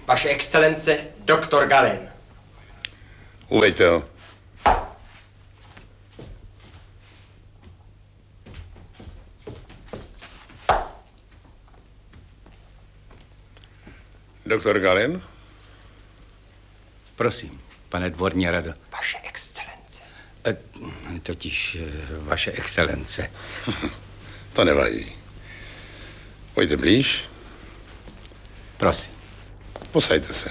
Vaše excelence, doktor Galen. Uveďte ho. Doktor Galen? Prosím, pane dvorní rado. Vaše excelence. Totiž vaše excelence. To nevadí. Pojďte blíž. Prosím. Posaďte se.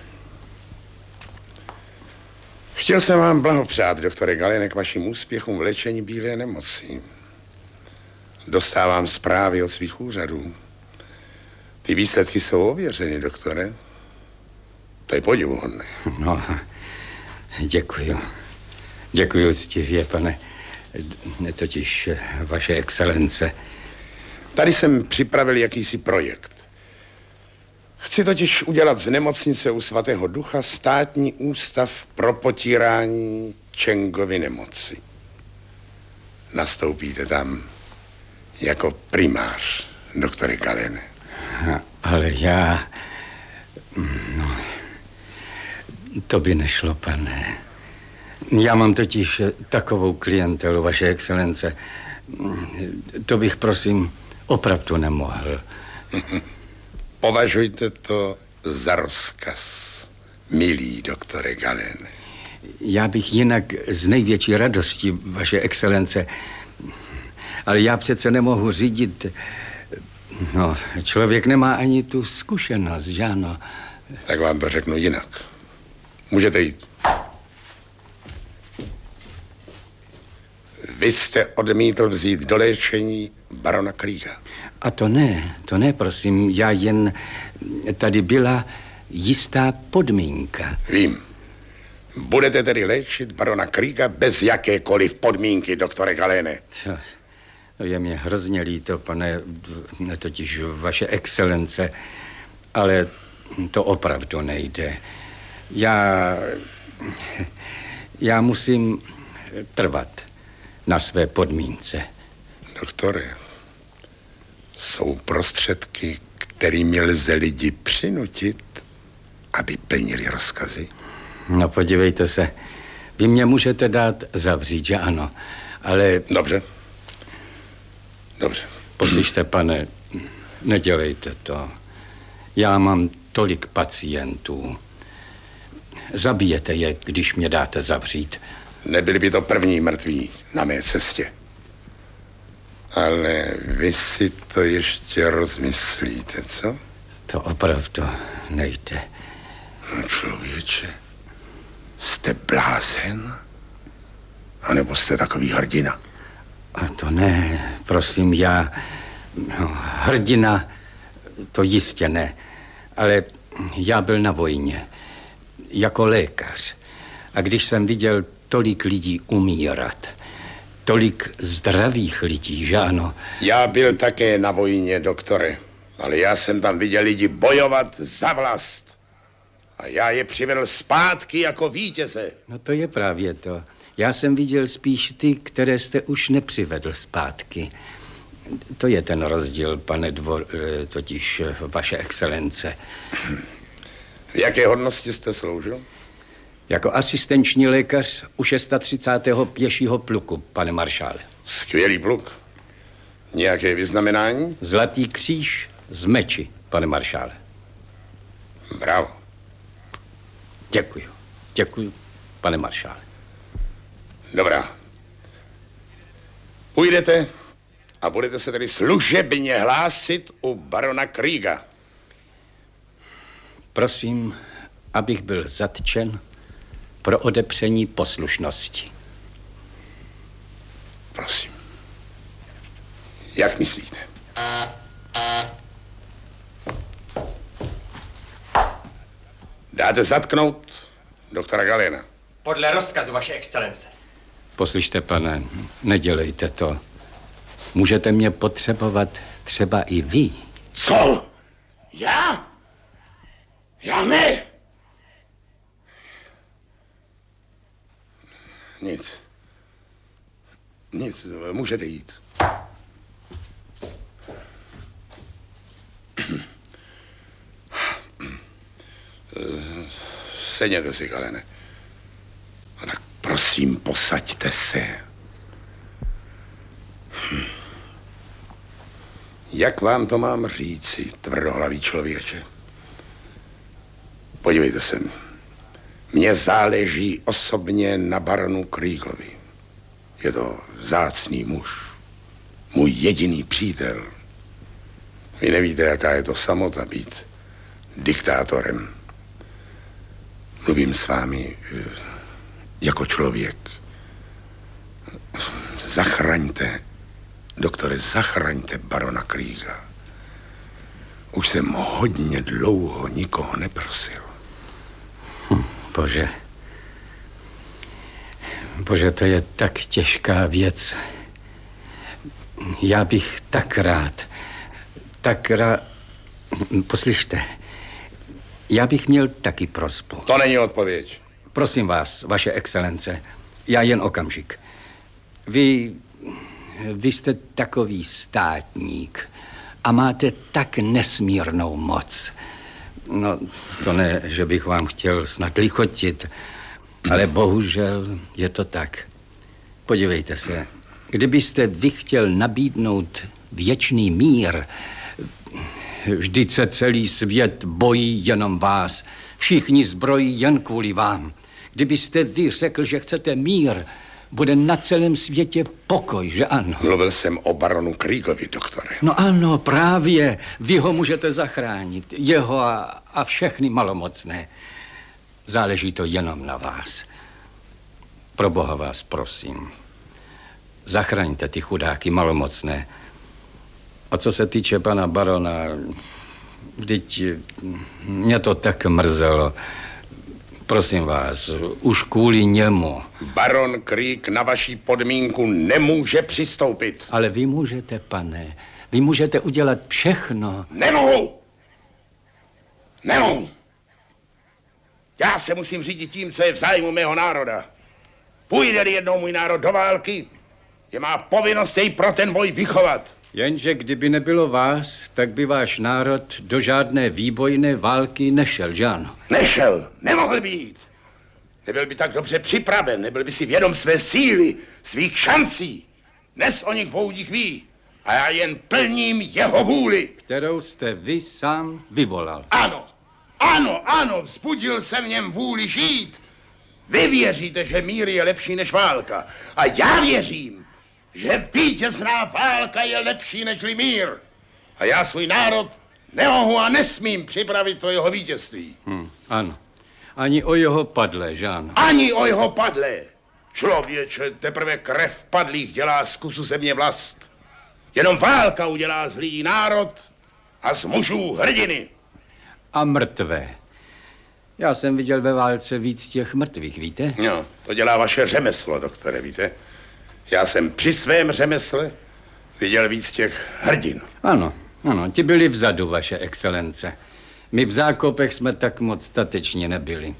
Chtěl jsem vám blahopřát, doktore Galene, k vašim úspěchům v léčení bílé nemoci. Dostávám zprávy od svých úřadů. Ty výsledky jsou ověřeny, doktore. To je podivuhodné. No, děkuju. Děkuju ctivě, pane, totiž vaše excelence. Tady jsem připravil jakýsi projekt. Chci totiž udělat z nemocnice u Svatého Ducha státní ústav pro potírání Čengovy nemoci. Nastoupíte tam jako primář, doktore Galene. Ale já... No, to by nešlo, pane. Já mám totiž takovou klientelu, vaše excelence. To bych, prosím, opravdu nemohl. Považujte to za rozkaz, milý doktore Galene. Já bych jinak z největší radostí, vaše excelence, ale já přece nemohu řídit. No, člověk nemá ani tu zkušenost, že ano? Tak vám to řeknu jinak. Můžete jít. Vy jste odmítl vzít do léčení barona Kriega. A to ne, prosím. Já jen... Tady byla jistá podmínka. Vím. Budete tedy léčit barona Kriega bez jakékoliv podmínky, doktore Galene. Je mě hrozně líto, pane, totiž vaše excelence, ale to opravdu nejde. Já musím trvat na své podmínce. Doktore, jsou prostředky, kterými lze lidi přinutit, aby plnili rozkazy? No, podívejte se, vy mě můžete dát zavřít, že ano, ale... Dobře. Poslyšte, pane, nedělejte to. Já mám tolik pacientů. Zabijete je, když mě dáte zavřít. Nebyli by to první mrtví na mé cestě. Ale vy si to ještě rozmyslíte, co? To opravdu nejde. No, člověče, jste blázen? A nebo jste takový hrdina? A to ne, prosím, hrdina, to jistě ne, ale já byl na vojně jako lékař. A když jsem viděl tolik lidí umírat, tolik zdravých lidí, že ano? Já byl také na vojně, doktore, ale já jsem tam viděl lidi bojovat za vlast. A já je přivedl zpátky jako vítěze. No to je právě to. Já jsem viděl spíš ty, které jste už nepřivedl zpátky. To je ten rozdíl, pane totiž vaše excelence. V jaké hodnosti jste sloužil? Jako asistenční lékař u 630. pěšího pluku, pane maršále. Skvělý pluk. Nějaké vyznamenání? Zlatý kříž z meči, pane maršále. Bravo. Děkuji, pane maršále. Dobrá. Půjdete a budete se tedy služebně hlásit u barona Kriega. Prosím, abych byl zatčen pro odepření poslušnosti. Prosím. Jak myslíte? Dáte zatknout doktora Galena? Podle rozkazu, vaše excelence. Poslyšte, pane, nedělejte to. Můžete mě potřebovat třeba i vy. Co? Já? Já ne? Nic, můžete jít. Sedněte si, Galene. No tak prosím, posaďte se. Jak vám to mám říci, tvrdohlavý člověče? Podívejte se. Mně záleží osobně na baronu Kriegovi. Je to vzácný muž. Můj jediný přítel. Vy nevíte, jaká je to samota být diktátorem. Mluvím s vámi jako člověk. Zachraňte, doktore, zachraňte barona Kriega. Už jsem hodně dlouho nikoho neprosil. Bože. Bože, to je tak těžká věc. Já bych tak rád... Poslyšte, já bych měl taky prosbu. To není odpověď. Prosím vás, vaše excelence, já jen okamžik. Vy jste takový státník a máte tak nesmírnou moc. No, to ne, že bych vám chtěl snad lichotit, ale bohužel je to tak. Podívejte se, kdybyste vy chtěl nabídnout věčný mír, vždyť se celý svět bojí jenom vás. Všichni zbrojí jen kvůli vám. Kdybyste vy řekl, že chcete mír, bude na celém světě pokoj, že ano? Mluvil jsem o baronu Kriegovi, doktore. No ano, právě. Vy ho můžete zachránit. Jeho a všechny malomocné. Záleží to jenom na vás. Pro Boha vás prosím. Zachraňte ty chudáky malomocné. A co se týče pana barona, vždyť mě to tak mrzelo. Prosím vás, už kvůli němu. Baron Krieg na vaši podmínku nemůže přistoupit. Ale vy můžete, pane. Vy můžete udělat všechno. Nemohu! Nemohu! Já se musím řídit tím, co je v zájmu mého národa. Půjde-li jednou můj národ do války, je má povinnost jej pro ten boj vychovat. Jenže kdyby nebylo vás, tak by váš národ do žádné výbojné války nešel, že ano? Nešel, nemohl být. Nebyl by tak dobře připraven, nebyl by si vědom své síly, svých šancí. Dnes o nich Bůh ví. A já jen plním jeho vůli. Kterou jste vy sám vyvolal. Ano, ano, ano, vzbudil jsem v něm vůli žít. Vy věříte, že mír je lepší než válka. A já věřím, že vítězná válka je lepší než mír. A já svůj národ nemohu a nesmím připravit to jeho vítězství. Ano. Ani o jeho padlé, že ano? Ani o jeho padlé. Člověče, teprve krev padlých dělá z kusu země vlast. Jenom válka udělá z lidí národ a z mužů hrdiny. A mrtvé. Já jsem viděl ve válce víc těch mrtvých, víte? No, to dělá vaše řemeslo, doktore, víte? Já jsem při svém řemesle viděl víc těch hrdin. Ano, ano, ti byli vzadu, vaše excelence. My v zákopech jsme tak moc stateční nebyli.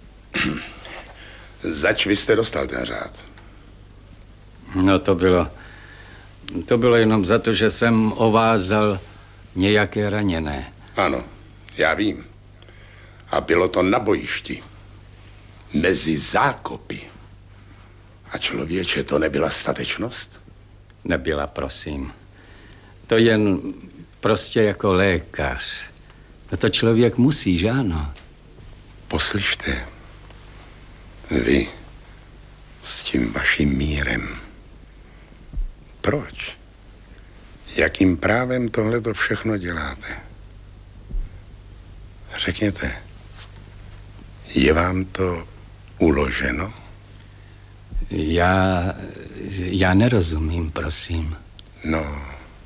Zač vy jste dostal ten řád? No to bylo jenom za to, že jsem ovázal nějaké raněné. Ano, já vím. A bylo to na bojišti. Mezi zákopy. A člověče, to nebyla statečnost? Nebyla, prosím. To jen prostě jako lékař. To člověk musí, že ano? Poslyšte, vy s tím vaším mírem. Proč? Jakým právem tohle to všechno děláte? Řekněte, je vám to uloženo? Já nerozumím, prosím. No,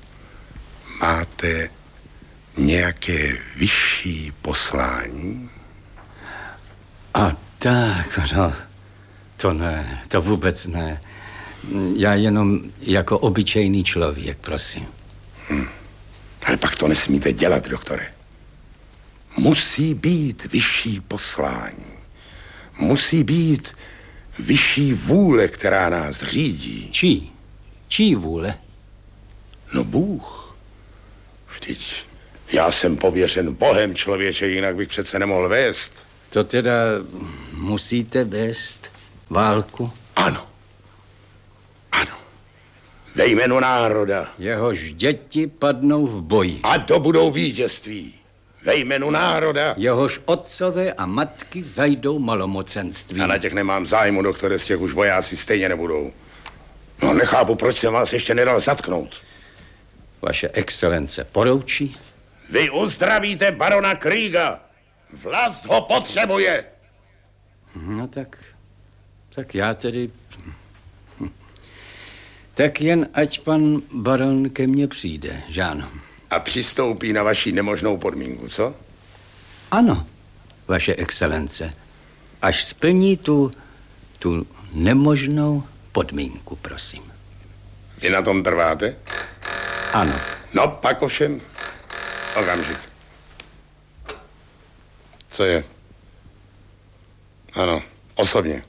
máte nějaké vyšší poslání? A tak, no, to ne, to vůbec ne. Já jenom jako obyčejný člověk, prosím. Ale pak to nesmíte dělat, doktore. Musí být vyšší poslání. Musí být vyšší vůle, která nás řídí. Čí vůle? No Bůh. Vždyť Já jsem pověřen Bohem, člověče, jinak bych přece nemohl vést. To teda musíte vést válku? Ano. Ano. Ve jménu národa. Jehož děti padnou v boji. A to budou vítězství. Ve jménu národa. Jehož otcové a matky zajdou malomocenství. A na těch nemám zájmu, doktore, z těch už vojáci stejně nebudou. No, nechápu, proč jsem vás ještě nedal zatknout. Vaše excelence poroučí? Vy uzdravíte barona Kriega. Vlast ho potřebuje. No tak já tedy... Tak jen ať pan baron ke mně přijde, že ano? A přistoupí na vaši nemožnou podmínku, co? Ano, vaše excelence. Až splní tu nemožnou podmínku, prosím. Vy na tom trváte? Ano. No, pak ovšem. Okamžik. Co je? Ano, osobně.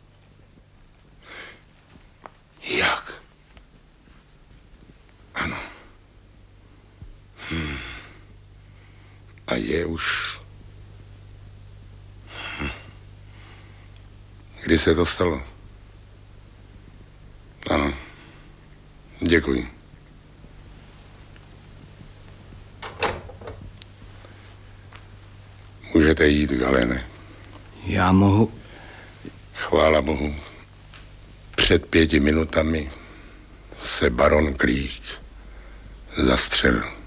Jak? Ano. A je už... Kdy se to stalo? Ano. Děkuji. Můžete jít, Galene. Já mohu... Chvála Bohu. Před 5 minutami se baron Krieg zastřelil.